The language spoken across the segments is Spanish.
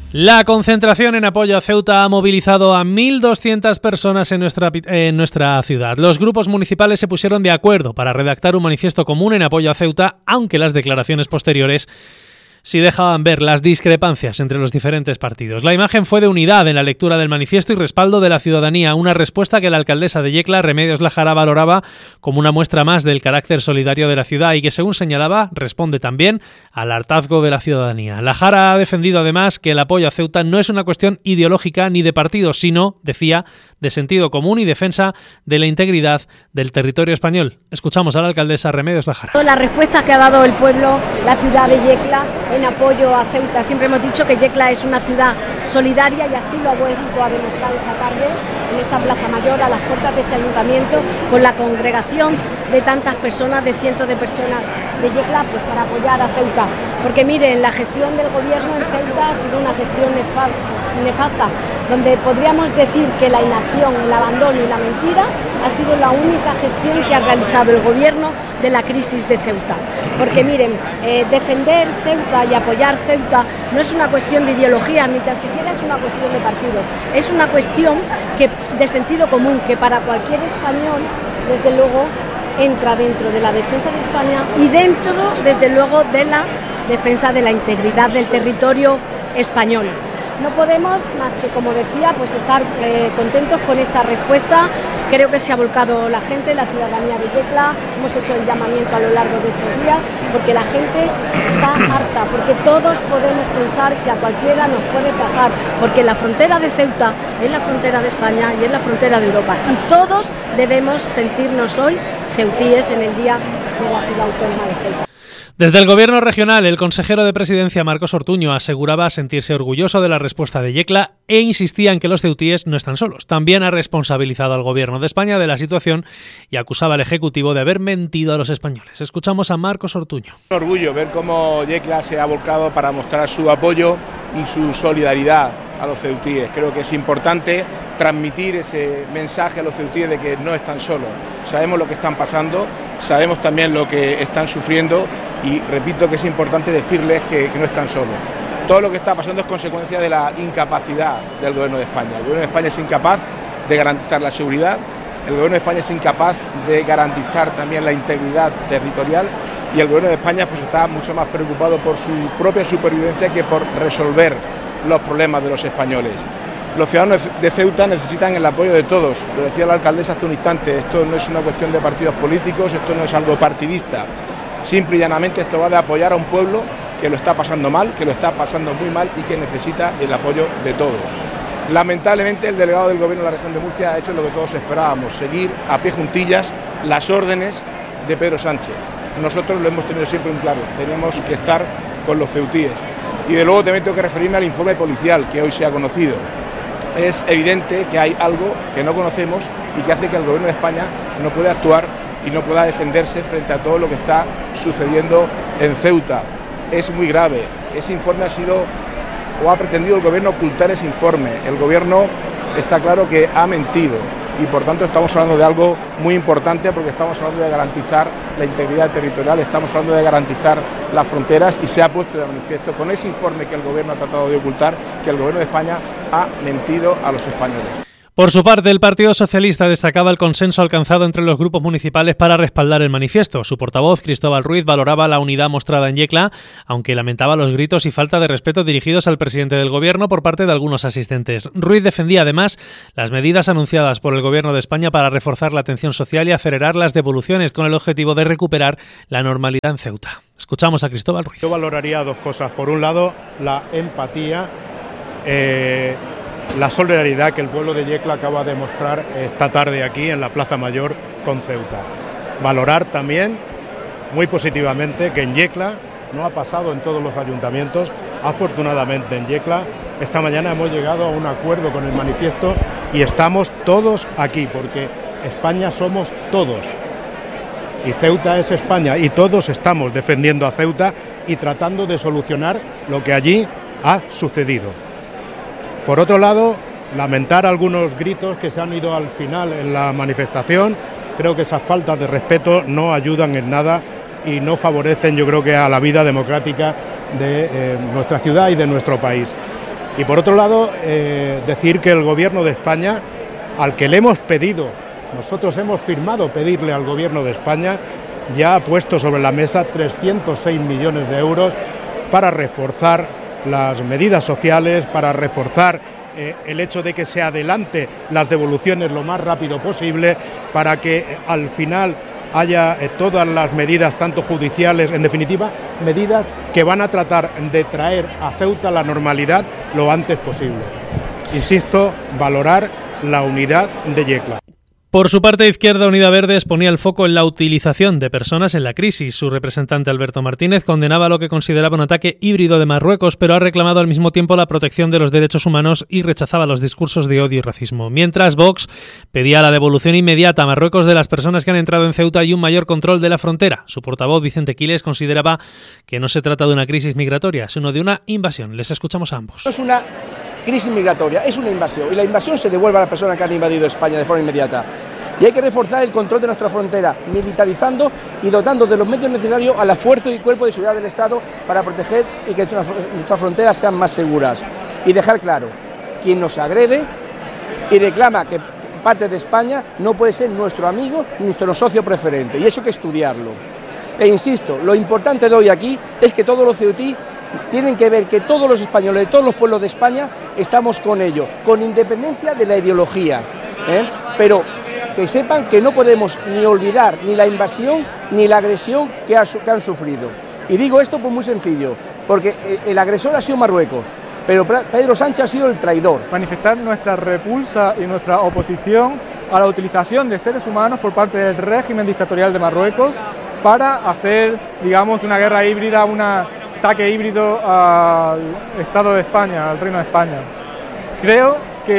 La concentración en apoyo a Ceuta ha movilizado a 1.200 personas en nuestra ciudad. Los grupos municipales se pusieron de acuerdo para redactar un manifiesto común en apoyo a Ceuta, aunque las declaraciones posteriores sí dejaban ver las discrepancias entre los diferentes partidos. La imagen fue de unidad en la lectura del manifiesto y respaldo de la ciudadanía, una respuesta que la alcaldesa de Yecla, Remedios Lajara, valoraba como una muestra más del carácter solidario de la ciudad y que, según señalaba, responde también al hartazgo de la ciudadanía. Lajara ha defendido además que el apoyo a Ceuta no es una cuestión ideológica ni de partidos, sino, decía, de sentido común y defensa de la integridad del territorio español. Escuchamos a la alcaldesa Remedios Lajara. La respuesta que ha dado el pueblo, la ciudad de Yecla, en apoyo a Ceuta. Siempre hemos dicho que Yecla es una ciudad solidaria y así lo ha vuelto a demostrar esta tarde en esta Plaza Mayor, a las puertas de este ayuntamiento, con la congregación de tantas personas, de cientos de personas de Yecla, pues para apoyar a Ceuta. Porque miren, la gestión del gobierno en Ceuta ha sido una gestión nefasta, donde podríamos decir que la inacción, el abandono y la mentira ha sido la única gestión que ha realizado el gobierno de la crisis de Ceuta. Porque miren, defender Ceuta y apoyar Ceuta no es una cuestión de ideología, ni tan siquiera es una cuestión de partidos, es una cuestión de sentido común, que para cualquier español, desde luego, entra dentro de la defensa de España y dentro, desde luego, de la defensa de la integridad del territorio español. No podemos más que, como decía, pues estar contentos con esta respuesta. Creo que se ha volcado la gente, la ciudadanía de Yecla. Hemos hecho el llamamiento a lo largo de estos días porque la gente está harta, porque todos podemos pensar que a cualquiera nos puede pasar, porque la frontera de Ceuta es la frontera de España y es la frontera de Europa. Y todos debemos sentirnos hoy ceutíes en el día de la ciudad autónoma de Ceuta. Desde el Gobierno regional, el consejero de Presidencia, Marcos Ortuño, aseguraba sentirse orgulloso de la respuesta de Yecla e insistía en que los ceutíes no están solos. También ha responsabilizado al Gobierno de España de la situación y acusaba al Ejecutivo de haber mentido a los españoles. Escuchamos a Marcos Ortuño. Un orgullo ver cómo Yecla se ha volcado para mostrar su apoyo y su solidaridad a los ceutíes. Creo que es importante transmitir ese mensaje a los ceutíes de que no están solos. Sabemos lo que están pasando, sabemos también lo que están sufriendo y repito que es importante decirles que no están solos. Todo lo que está pasando es consecuencia de la incapacidad del Gobierno de España. El Gobierno de España es incapaz de garantizar la seguridad, el Gobierno de España es incapaz de garantizar también la integridad territorial y el Gobierno de España pues está mucho más preocupado por su propia supervivencia que por resolver los problemas de los españoles. Los ciudadanos de Ceuta necesitan el apoyo de todos, lo decía la alcaldesa hace un instante, esto no es una cuestión de partidos políticos, esto no es algo partidista, simple y llanamente esto va de apoyar a un pueblo que lo está pasando mal, que lo está pasando muy mal y que necesita el apoyo de todos. Lamentablemente el delegado del Gobierno de la región de Murcia ha hecho lo que todos esperábamos, seguir a pie juntillas las órdenes de Pedro Sánchez. Nosotros lo hemos tenido siempre en claro, tenemos que estar con los ceutíes. Y de luego también tengo que referirme al informe policial que hoy se ha conocido. Es evidente que hay algo que no conocemos y que hace que el Gobierno de España no pueda actuar y no pueda defenderse frente a todo lo que está sucediendo en Ceuta. Es muy grave. Ese informe ha pretendido el Gobierno ocultar ese informe. El Gobierno está claro que ha mentido y por tanto estamos hablando de algo muy importante porque estamos hablando de garantizar la integridad territorial, estamos hablando de garantizar las fronteras y se ha puesto de manifiesto con ese informe que el Gobierno ha tratado de ocultar que el Gobierno de España ha mentido a los españoles. Por su parte, el Partido Socialista destacaba el consenso alcanzado entre los grupos municipales para respaldar el manifiesto. Su portavoz, Cristóbal Ruiz, valoraba la unidad mostrada en Yecla, aunque lamentaba los gritos y falta de respeto dirigidos al presidente del Gobierno por parte de algunos asistentes. Ruiz defendía además las medidas anunciadas por el Gobierno de España para reforzar la atención social y acelerar las devoluciones con el objetivo de recuperar la normalidad en Ceuta. Escuchamos a Cristóbal Ruiz. Yo valoraría dos cosas. Por un lado, la empatía, la solidaridad que el pueblo de Yecla acaba de mostrar esta tarde aquí en la Plaza Mayor con Ceuta. Valorar también muy positivamente que en Yecla, no ha pasado en todos los ayuntamientos, afortunadamente en Yecla, esta mañana hemos llegado a un acuerdo con el manifiesto y estamos todos aquí, porque España somos todos. Y Ceuta es España y todos estamos defendiendo a Ceuta y tratando de solucionar lo que allí ha sucedido. Por otro lado, lamentar algunos gritos que se han ido al final en la manifestación. Creo que esas faltas de respeto no ayudan en nada y no favorecen, yo creo, que a la vida democrática de nuestra ciudad y de nuestro país. Y por otro lado, decir que el Gobierno de España, al que le hemos pedido, nosotros hemos firmado pedirle al Gobierno de España, ya ha puesto sobre la mesa 306 millones de euros para reforzar las medidas sociales, para reforzar el hecho de que se adelante las devoluciones lo más rápido posible, para que al final haya todas las medidas, tanto judiciales, en definitiva, medidas que van a tratar de traer a Ceuta la normalidad lo antes posible. Insisto, valorar la unidad de Yecla. Por su parte, Izquierda Unida Verdes ponía el foco en la utilización de personas en la crisis. Su representante Alberto Martínez condenaba lo que consideraba un ataque híbrido de Marruecos, pero ha reclamado al mismo tiempo la protección de los derechos humanos y rechazaba los discursos de odio y racismo. Mientras, Vox pedía la devolución inmediata a Marruecos de las personas que han entrado en Ceuta y un mayor control de la frontera. Su portavoz, Vicente Quiles, consideraba que no se trata de una crisis migratoria, sino de una invasión. Les escuchamos a ambos. Es una crisis migratoria, es una invasión, y la invasión se devuelve a las personas que han invadido España de forma inmediata. Y hay que reforzar el control de nuestra frontera, militarizando y dotando de los medios necesarios a la fuerza y cuerpo de seguridad del Estado para proteger y que nuestras fronteras sean más seguras. Y dejar claro, quien nos agrede y reclama que parte de España no puede ser nuestro amigo ni nuestro socio preferente, y eso hay que estudiarlo. E insisto, lo importante de hoy aquí es que todos los ceutíes tienen que ver que todos los españoles, de todos los pueblos de España, estamos con ellos, con independencia de la ideología, pero que sepan que no podemos ni olvidar ni la invasión ni la agresión que han sufrido. Y digo esto pues muy sencillo, porque el agresor ha sido Marruecos, pero Pedro Sánchez ha sido el traidor. Manifestar nuestra repulsa y nuestra oposición a la utilización de seres humanos por parte del régimen dictatorial de Marruecos para hacer, digamos, una guerra híbrida, un ataque híbrido al Estado de España, al Reino de España. Creo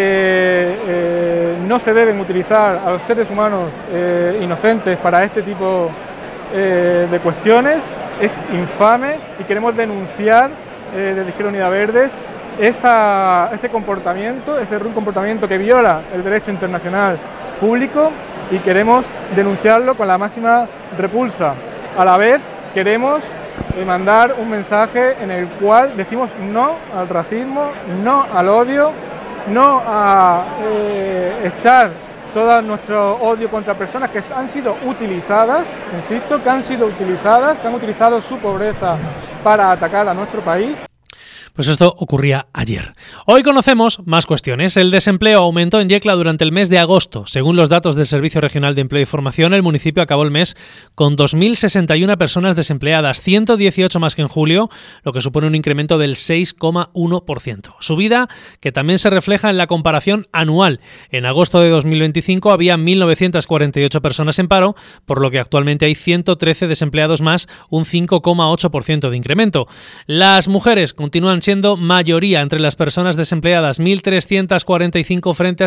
que no se deben utilizar a los seres humanos inocentes para este tipo de cuestiones. Es infame y queremos denunciar desde Izquierda Unida Verdes ese comportamiento que viola el derecho internacional público, y queremos denunciarlo con la máxima repulsa. A la vez queremos mandar un mensaje en el cual decimos no al racismo, no al odio, no a echar todo nuestro odio contra personas que han sido utilizadas, insisto, que han utilizado su pobreza para atacar a nuestro país. Pues esto ocurría ayer. Hoy conocemos más cuestiones. El desempleo aumentó en Yecla durante el mes de agosto. Según los datos del Servicio Regional de Empleo y Formación, el municipio acabó el mes con 2.061 personas desempleadas, 118 más que en julio, lo que supone un incremento del 6,1%. Subida que también se refleja en la comparación anual. En agosto de 2025 había 1.948 personas en paro, por lo que actualmente hay 113 desempleados más, un 5,8% de incremento. Las mujeres continúan siendo mayoría entre las personas desempleadas, 1.345 frente a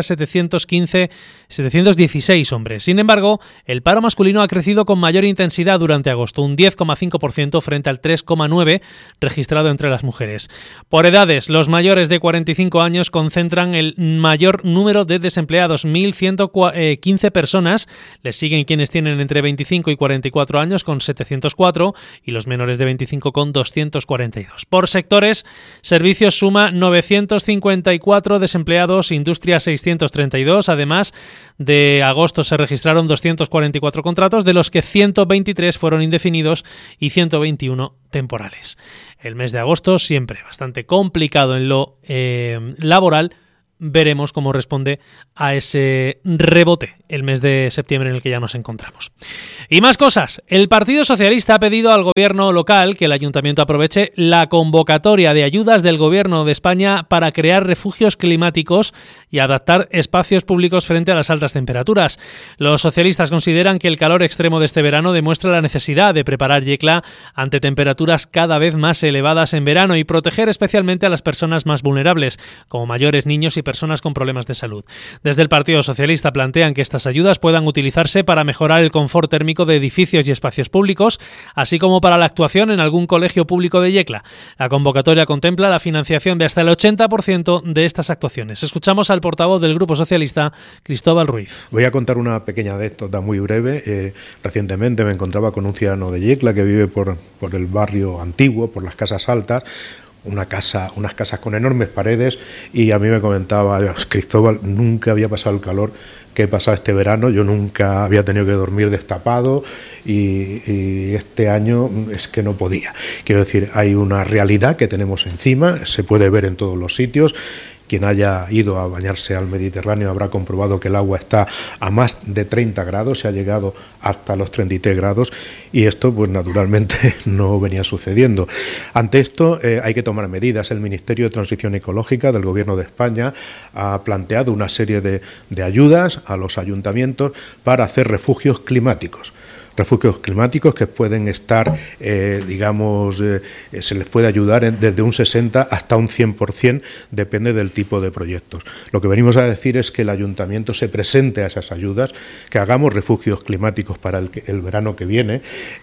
716 hombres. Sin embargo, el paro masculino ha crecido con mayor intensidad durante agosto, un 10,5% frente al 3,9% registrado entre las mujeres. Por edades, los mayores de 45 años concentran el mayor número de desempleados, 1.115 personas. Les siguen quienes tienen entre 25 y 44 años con 704 y los menores de 25 con 242. Por sectores, servicios suma 954 desempleados, industria 632. Además, de agosto se registraron 244 contratos, de los que 123 fueron indefinidos y 121 temporales. El mes de agosto siempre bastante complicado en lo laboral. Veremos cómo responde a ese rebote el mes de septiembre en el que ya nos encontramos. Y más cosas. El Partido Socialista ha pedido al gobierno local que el ayuntamiento aproveche la convocatoria de ayudas del gobierno de España para crear refugios climáticos y adaptar espacios públicos frente a las altas temperaturas. Los socialistas consideran que el calor extremo de este verano demuestra la necesidad de preparar Yecla ante temperaturas cada vez más elevadas en verano y proteger especialmente a las personas más vulnerables, como mayores, niños y personas con problemas de salud. Desde el Partido Socialista plantean que estas ayudas puedan utilizarse para mejorar el confort térmico de edificios y espacios públicos, así como para la actuación en algún colegio público de Yecla. La convocatoria contempla la financiación de hasta el 80% de estas actuaciones. Escuchamos al portavoz del Grupo Socialista, Cristóbal Ruiz. Voy a contar una pequeña anécdota muy breve. Recientemente me encontraba con un ciudadano de Yecla que vive por el barrio antiguo, por las casas altas, unas casas con enormes paredes, y a mí me comentaba Cristóbal, nunca había pasado el calor que he pasado este verano, yo nunca había tenido que dormir destapado y este año es que no podía. Quiero decir, hay una realidad que tenemos encima, se puede ver en todos los sitios. Quien haya ido a bañarse al Mediterráneo habrá comprobado que el agua está a más de 30 grados, se ha llegado hasta los 33 grados, y esto pues naturalmente no venía sucediendo. Ante esto hay que tomar medidas. El Ministerio de Transición Ecológica del Gobierno de España ha planteado una serie de ayudas a los ayuntamientos para hacer refugios climáticos. Refugios climáticos que pueden estar, se les puede ayudar desde un 60 hasta un 100%, depende del tipo de proyectos. Lo que venimos a decir es que el ayuntamiento se presente a esas ayudas, que hagamos refugios climáticos para el verano que viene,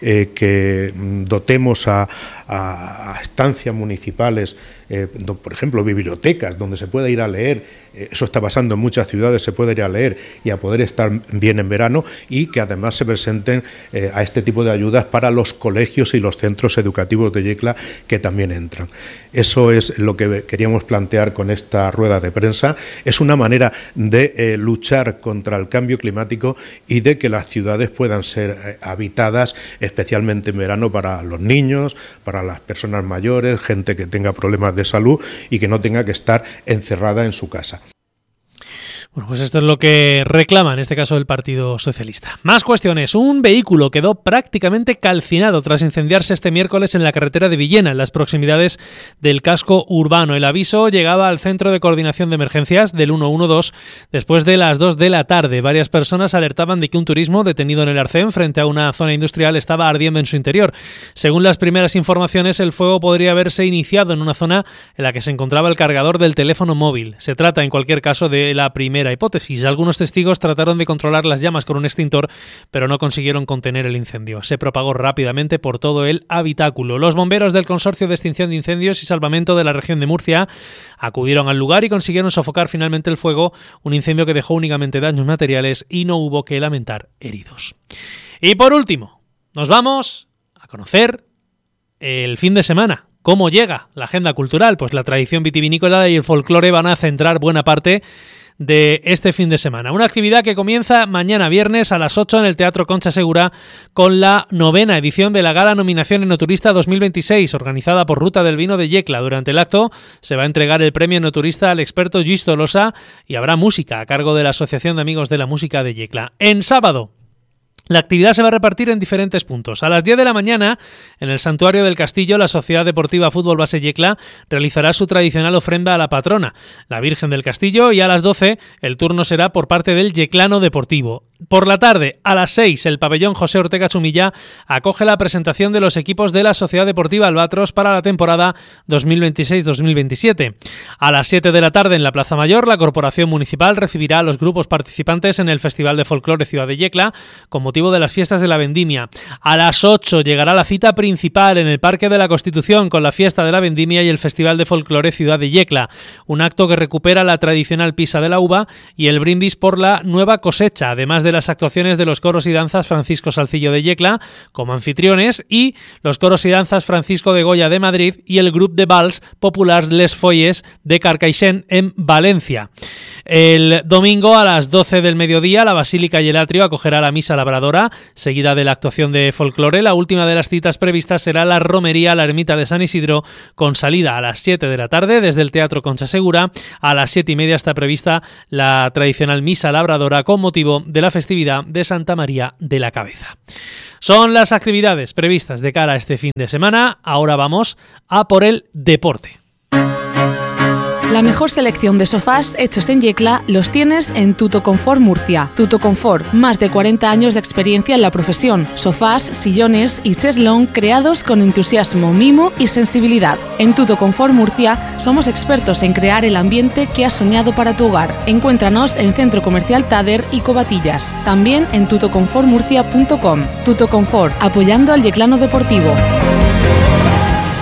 que dotemos a estancias municipales, por ejemplo, bibliotecas, donde se pueda ir a leer. Eso está pasando en muchas ciudades, se puede ir a leer y a poder estar bien en verano, y que además se presenten a este tipo de ayudas para los colegios y los centros educativos de Yecla, que también entran. Eso es lo que queríamos plantear con esta rueda de prensa. Es una manera de luchar contra el cambio climático y de que las ciudades puedan ser habitadas, especialmente en verano, para los niños, para las personas mayores, gente que tenga problemas de salud y que no tenga que estar encerrada en su casa. Bueno, pues esto es lo que reclama en este caso el Partido Socialista. Más cuestiones. Un vehículo quedó prácticamente calcinado tras incendiarse este miércoles en la carretera de Villena, en las proximidades del casco urbano. El aviso llegaba al Centro de Coordinación de Emergencias del 112 después de las 2 de la tarde. Varias personas alertaban de que un turismo detenido en el Arcén frente a una zona industrial estaba ardiendo en su interior. Según las primeras informaciones, el fuego podría haberse iniciado en una zona en la que se encontraba el cargador del teléfono móvil. Se trata, en cualquier caso, de la primera hipótesis. Algunos testigos trataron de controlar las llamas con un extintor, pero no consiguieron contener el incendio. Se propagó rápidamente por todo el habitáculo. Los bomberos del Consorcio de Extinción de Incendios y Salvamento de la región de Murcia acudieron al lugar y consiguieron sofocar finalmente el fuego, un incendio que dejó únicamente daños materiales y no hubo que lamentar heridos. Y por último, nos vamos a conocer el fin de semana. ¿Cómo llega la agenda cultural? Pues la tradición vitivinícola y el folclore van a centrar buena parte de este fin de semana. Una actividad que comienza mañana viernes a las 8 en el Teatro Concha Segura con la 9ª edición de la Gala Nominación Enoturista 2026, organizada por Ruta del Vino de Yecla. Durante el acto se va a entregar el premio Enoturista al experto Lluís Tolosa y habrá música a cargo de la Asociación de Amigos de la Música de Yecla. En sábado, la actividad se va a repartir en diferentes puntos. A las 10 de la mañana, en el Santuario del Castillo, la Sociedad Deportiva Fútbol Base Yecla realizará su tradicional ofrenda a la patrona, la Virgen del Castillo, y a las 12 el turno será por parte del Yeclano Deportivo. Por la tarde, a las 6, el pabellón José Ortega Chumilla acoge la presentación de los equipos de la Sociedad Deportiva Albatros para la temporada 2026-2027. A las 7 de la tarde, en la Plaza Mayor, la Corporación Municipal recibirá a los grupos participantes en el Festival de Folclore Ciudad de Yecla con motivo de las fiestas de la Vendimia. A las 8 llegará la cita principal en el Parque de la Constitución con la fiesta de la Vendimia y el Festival de Folclore Ciudad de Yecla, un acto que recupera la tradicional pisa de la uva y el brindis por la nueva cosecha, además de las actuaciones de los coros y danzas Francisco Salcillo de Yecla como anfitriones y los coros y danzas Francisco de Goya de Madrid y el grup de Vals Populars Les Folles de Carcaixent en Valencia. El domingo a las 12 del mediodía la Basílica y el Atrio acogerá la Misa Labradora, seguida de la actuación de folclore. La última de las citas previstas será la romería a la Ermita de San Isidro, con salida a las 7 de la tarde desde el Teatro Concha Segura. A las 7:30 está prevista la tradicional Misa Labradora con motivo de la festividad de Santa María de la Cabeza. Son las actividades previstas de cara a este fin de semana. Ahora vamos a por el deporte. La mejor selección de sofás hechos en Yecla los tienes en Tutoconfort Murcia. Tutoconfort, más de 40 años de experiencia en la profesión. Sofás, sillones y cheslón creados con entusiasmo, mimo y sensibilidad. En Tutoconfort Murcia somos expertos en crear el ambiente que has soñado para tu hogar. Encuéntranos en Centro Comercial Tader y Covatillas. También en tutoconfortmurcia.com. Tutoconfort, apoyando al yeclano deportivo.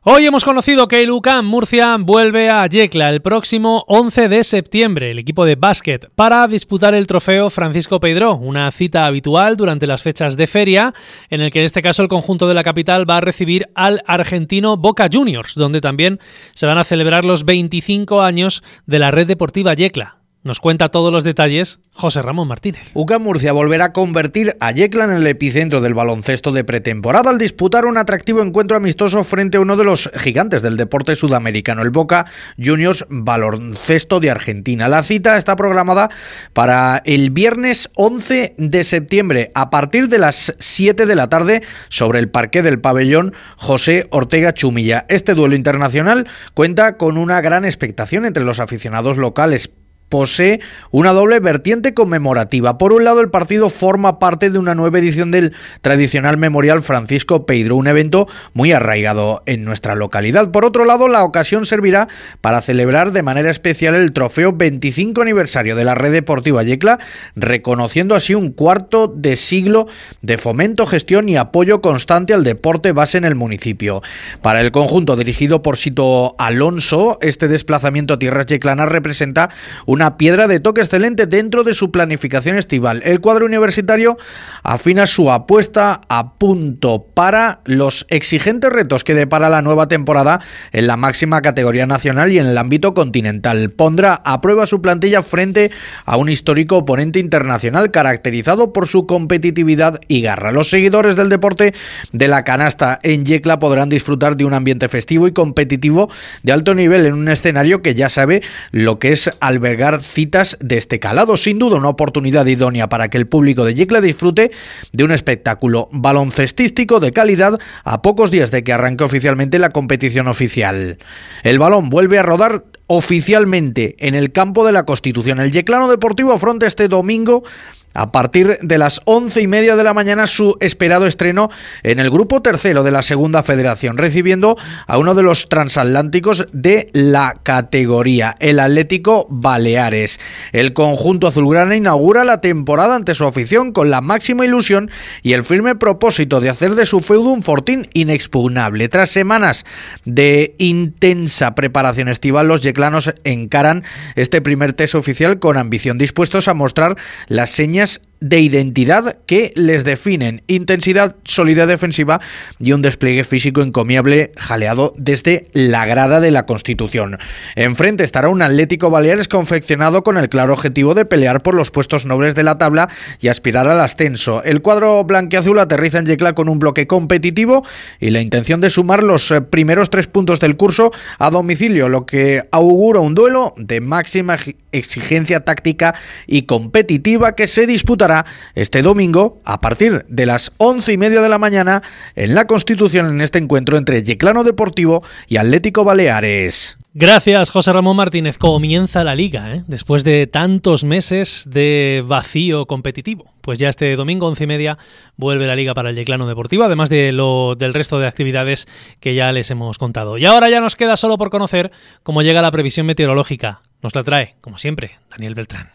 Hoy hemos conocido que el UCAM Murcia vuelve a Yecla el próximo 11 de septiembre, el equipo de básquet, para disputar el trofeo Francisco Peidró, una cita habitual durante las fechas de feria, en el que en este caso el conjunto de la capital va a recibir al argentino Boca Juniors, donde también se van a celebrar los 25 años de la Red Deportiva Yecla. Nos cuenta todos los detalles José Ramón Martínez. UCAM Murcia volverá a convertir a Yecla en el epicentro del baloncesto de pretemporada al disputar un atractivo encuentro amistoso frente a uno de los gigantes del deporte sudamericano, el Boca Juniors Baloncesto de Argentina. La cita está programada para el viernes 11 de septiembre a partir de las 7 de la tarde sobre el parqué del pabellón José Ortega Chumilla. Este duelo internacional cuenta con una gran expectación entre los aficionados locales. Posee una doble vertiente conmemorativa. Por un lado, el partido forma parte de una nueva edición del tradicional Memorial Francisco Peidró, un evento muy arraigado en nuestra localidad. Por otro lado, la ocasión servirá para celebrar de manera especial el trofeo 25 aniversario de la Red Deportiva Yecla, reconociendo así un cuarto de siglo de fomento, gestión y apoyo constante al deporte base en el municipio. Para el conjunto dirigido por Sito Alonso, este desplazamiento a tierras yeclanas representa una piedra de toque excelente dentro de su planificación estival. El cuadro universitario afina su apuesta a punto para los exigentes retos que depara la nueva temporada en la máxima categoría nacional y en el ámbito continental. Pondrá a prueba su plantilla frente a un histórico oponente internacional caracterizado por su competitividad y garra. Los seguidores del deporte de la canasta en Yecla podrán disfrutar de un ambiente festivo y competitivo de alto nivel en un escenario que ya sabe lo que es albergar citas de este calado. Sin duda una oportunidad idónea para que el público de Yecla disfrute de un espectáculo baloncestístico de calidad a pocos días de que arranque oficialmente la competición oficial. El balón vuelve a rodar oficialmente en el campo de la Constitución. El Yeclano Deportivo afronta este domingo a partir de las 11:30 de la mañana su esperado estreno en el grupo tercero de la Segunda Federación, recibiendo a uno de los transatlánticos de la categoría, el Atlético Baleares. El conjunto azulgrana inaugura la temporada ante su afición con la máxima ilusión y el firme propósito de hacer de su feudo un fortín inexpugnable. Tras semanas de intensa preparación estival, los yeclanos encaran este primer test oficial con ambición, dispuestos a mostrar las señas de identidad que les definen: intensidad, solidez defensiva y un despliegue físico encomiable jaleado desde la grada de la Constitución. Enfrente estará un Atlético Baleares confeccionado con el claro objetivo de pelear por los puestos nobles de la tabla y aspirar al ascenso. El cuadro blanquiazul aterriza en Yecla con un bloque competitivo y la intención de sumar los primeros 3 puntos del curso a domicilio, lo que augura un duelo de máxima exigencia táctica y competitiva que se disputará este domingo a partir de las 11:30 de la mañana en la Constitución, en este encuentro entre Yeclano Deportivo y Atlético Baleares. Gracias, José Ramón Martínez. Comienza la Liga, después de tantos meses de vacío competitivo. Pues ya este domingo, 11:30, vuelve la Liga para el Yeclano Deportivo, además de del resto de actividades que ya les hemos contado. Y ahora ya nos queda solo por conocer cómo llega la previsión meteorológica. Nos la trae, como siempre, Daniel Beltrán.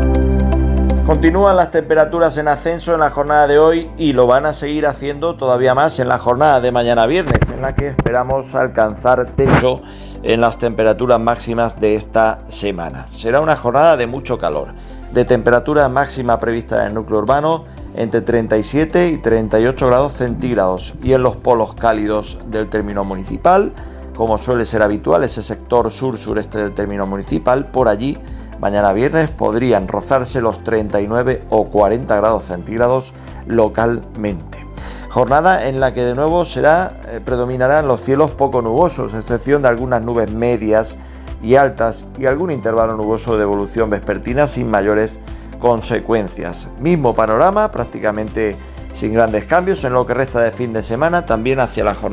Continúan las temperaturas en ascenso en la jornada de hoy y lo van a seguir haciendo todavía más en la jornada de mañana viernes, en la que esperamos alcanzar techo en las temperaturas máximas de esta semana. Será una jornada de mucho calor, de temperatura máxima prevista en el núcleo urbano entre 37 y 38 grados centígrados y en los polos cálidos del término municipal, como suele ser habitual, ese sector sur-sureste del término municipal, por allí mañana viernes podrían rozarse los 39 o 40 grados centígrados localmente. Jornada en la que de nuevo predominarán los cielos poco nubosos, a excepción de algunas nubes medias y altas y algún intervalo nuboso de evolución vespertina sin mayores consecuencias. Mismo panorama, prácticamente sin grandes cambios en lo que resta de fin de semana, también hacia la jornada